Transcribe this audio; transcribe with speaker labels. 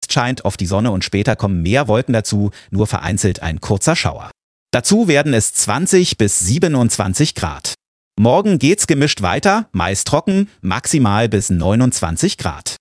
Speaker 1: Meist scheint oft die Sonne und später kommen mehr Wolken dazu, nur vereinzelt ein kurzer Schauer. Dazu werden es 20 bis 27 Grad. Morgen geht's gemischt weiter, meist trocken, maximal bis 29 Grad.